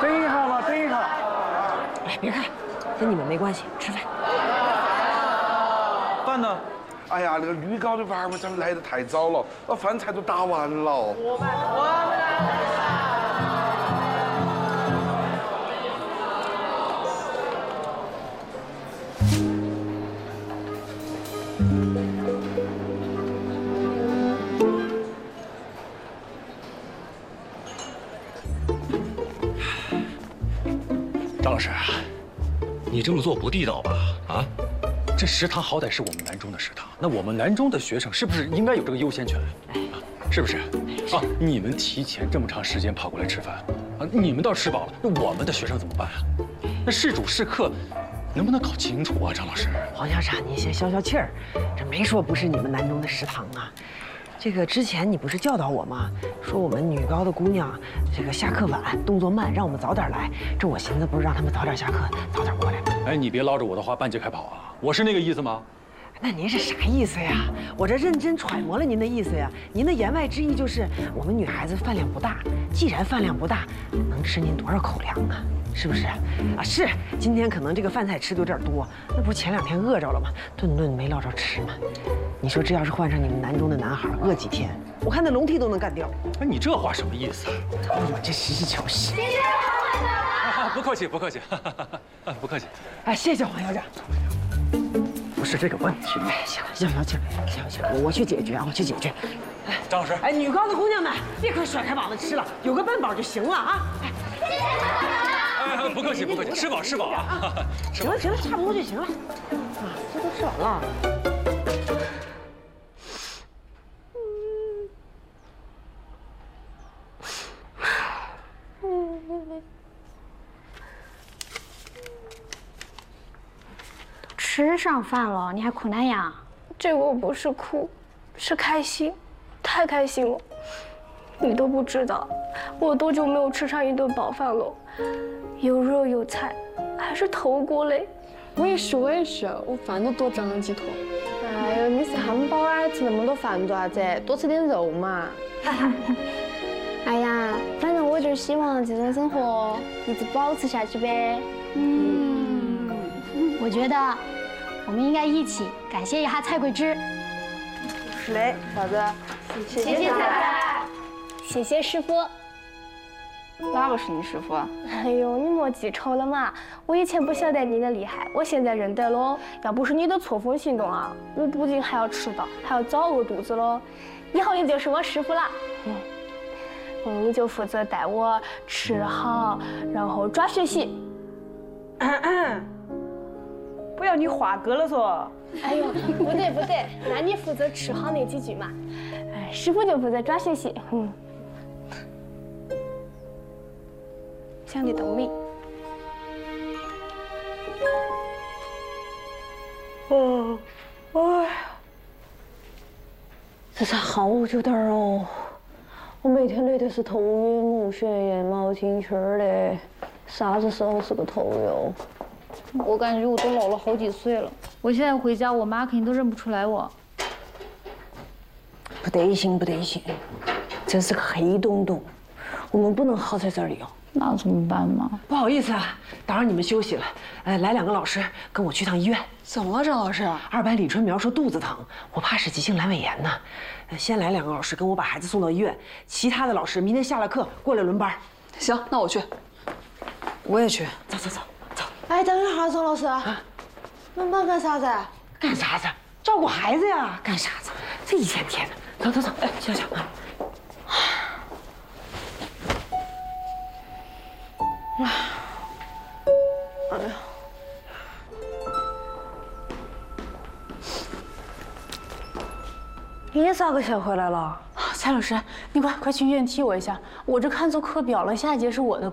等一下吧，等一下。 哎，别看，跟你们没关系，吃饭。 饭呢？ 哎呀，那个女高的娃儿们咱们来得太早了，饭菜都打完了。 张老师，你这么做不地道吧？啊，这食堂好歹是我们南中的食堂，那我们南中的学生是不是应该有这个优先权？啊，是不是？啊，你们提前这么长时间跑过来吃饭，啊，你们倒吃饱了，那我们的学生怎么办啊？那是主是客，能不能搞清楚啊，张老师？ 黄校长，您先消消气儿，这没说不是你们南中的食堂啊。这个之前你不是教导我吗？说我们女高的姑娘这个下课晚，动作慢，让我们早点来。这我寻思不是让他们早点下课，早点过来吗？ 哎，你别捞着我的话半截开跑啊！我是那个意思吗？ 那您是啥意思呀？我这认真揣摩了您的意思呀。您的言外之意就是我们女孩子饭量不大，既然饭量不大，能吃您多少口粮啊？是不是？啊，是。今天可能这个饭菜吃的有点多，那不是前2天饿着了吗？顿顿没捞着吃吗？你说这要是换上你们南中的男孩，饿几天，我看那笼屉都能干掉。 哎，你这话什么意思？ 哎呦，这实事求是。 不客气，不客气，不客气。 哎，谢谢黄校长。 不是这个问题。 哎，行了，消消气儿，消消气儿，我去解决啊，我去解决。 哎，张老师， 哎，女高的姑娘们，别可甩开膀子吃了，有个半饱就行了啊！哎， 哎，不客气，不客气，吃饱吃饱啊！ 行了行了，差不多就行了。啊，这都吃完了。 吃上饭了，你还哭那样？ 这个不是哭，是开心，太开心了。你都不知道，我多久没有吃上一顿饱饭了，有肉有菜，还是头锅嘞。 我也是，我饭都多长了几坨。 哎呦，你是汉堡啊，吃那么多饭做啥子？多吃点肉嘛。 哎呀，反正我就希望这种生活一直保持下去呗。 我觉得我们应该一起感谢一下蔡桂芝。 是的，啥子？ 谢谢彩彩， 谢谢师傅。 哪个是你师傅啊？ 哎呦，你莫记仇了嘛！我以前不晓得你的厉害，我现在认得喽。要不是你的错峰行动啊，我不仅还要迟到，还要早饿肚子喽。以后你就是我师傅了。你就负责带我吃好，然后抓学习。 不要你话搁了嗦。 哎呦，不对，那你负责吃好那几句嘛。师傅就负责抓学习。想得懂你。 哎呀，这才好久点儿哦。我每天累的是头晕目眩、眼冒金圈的，啥子时候是个头哟？ 我感觉我都老了好几岁了，我现在回家，我妈肯定都认不出来我。 不得行，这是个黑洞洞，我们不能耗在这里哦。 那怎么办嘛？ 不好意思啊，打扰你们休息了。来2个老师跟我去趟医院。 怎么了，张老师 ？2班李春苗说肚子疼，我怕是急性阑尾炎呢。先来2个老师跟我把孩子送到医院，其他的老师明天下了课过来轮班。 行，那我去。我也去。 走。 哎，等一下，张老师啊，轮班干啥子？ 干啥子？照顾孩子呀。干啥子？这一天天的。走。哎，小小啊。 哎呀，你啥个时候回来了？ 蔡老师，你快去医院替我一下，我这看错课表了，下一节是我的课。